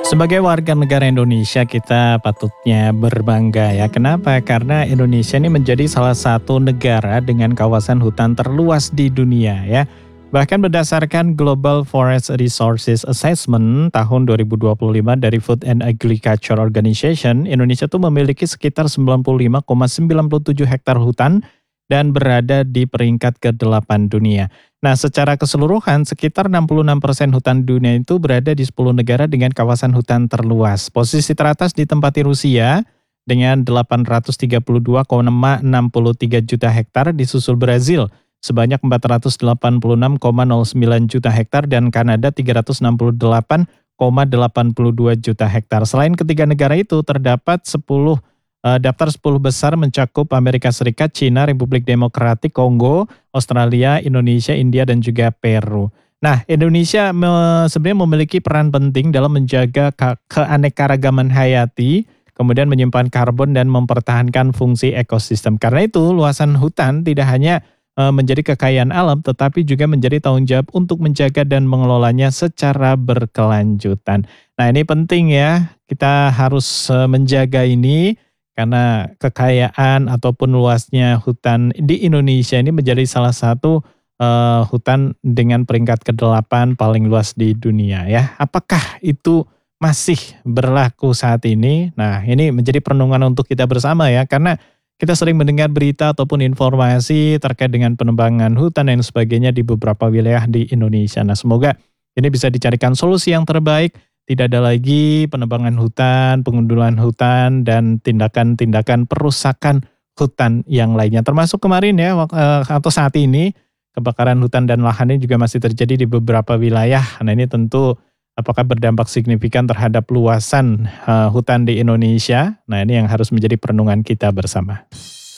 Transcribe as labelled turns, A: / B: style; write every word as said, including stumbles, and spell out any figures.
A: Sebagai warga negara Indonesia, kita patutnya berbangga ya. Kenapa? Karena Indonesia ini menjadi salah satu negara dengan kawasan hutan terluas di dunia ya. Bahkan berdasarkan Global Forest Resources Assessment tahun dua ribu dua puluh lima dari Food and Agriculture Organization, Indonesia tuh memiliki sekitar sembilan puluh lima koma sembilan tujuh hektar hutan dan berada di peringkat kedelapan dunia. Nah, secara keseluruhan sekitar enam puluh enam persen hutan dunia itu berada di sepuluh negara dengan kawasan hutan terluas. Posisi teratas ditempati Rusia dengan delapan ratus tiga puluh dua koma enam tiga juta hektar, disusul Brazil sebanyak empat ratus delapan puluh enam koma nol sembilan juta hektar dan Kanada tiga ratus enam puluh delapan koma delapan dua juta hektar. Selain ketiga negara itu terdapat sepuluh Uh, daftar sepuluh besar mencakup Amerika Serikat, China, Republik Demokratik Kongo, Australia, Indonesia, India, dan juga Peru. Nah, Indonesia me, sebenarnya memiliki peran penting dalam menjaga ke keanekaragaman hayati, kemudian menyimpan karbon dan mempertahankan fungsi ekosistem. Karena itu, luasan hutan tidak hanya uh, menjadi kekayaan alam, tetapi juga menjadi tanggung jawab untuk menjaga dan mengelolanya secara berkelanjutan. Nah, ini penting ya, kita harus uh, menjaga ini, karena kekayaan ataupun luasnya hutan di Indonesia ini menjadi salah satu uh, hutan dengan peringkat kedelapan paling luas di dunia ya. Apakah itu masih berlaku saat ini? Nah, ini menjadi perenungan untuk kita bersama ya, karena kita sering mendengar berita ataupun informasi terkait dengan penebangan hutan dan sebagainya di beberapa wilayah di Indonesia. Nah, semoga ini bisa dicarikan solusi yang terbaik. Tidak ada lagi penebangan hutan, pengundulan hutan, dan tindakan-tindakan perusakan hutan yang lainnya. Termasuk kemarin ya, atau saat ini, kebakaran hutan dan lahan ini juga masih terjadi di beberapa wilayah. Nah, ini tentu apakah berdampak signifikan terhadap luasan uh, hutan di Indonesia? Nah, ini yang harus menjadi perenungan kita bersama.